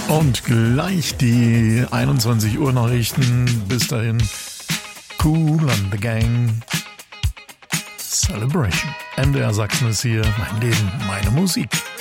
Und gleich die 21 Uhr Nachrichten. Bis dahin, Kool and the Gang. Celebration. MDR Sachsen ist hier. Mein Leben, meine Musik.